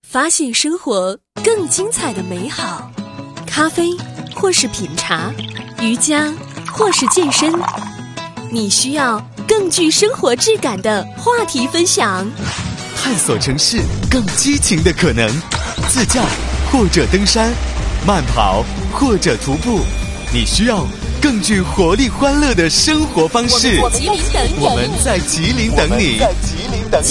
发现生活更精彩的美好。咖啡或是品茶，瑜伽或是健身，你需要更具生活质感的话题分享。 探索城市更激情的可能，自驾或者登山，慢跑或者徒步，你需要更具活力欢乐的生活方式。 我们在吉林等你。 我们在吉林等你。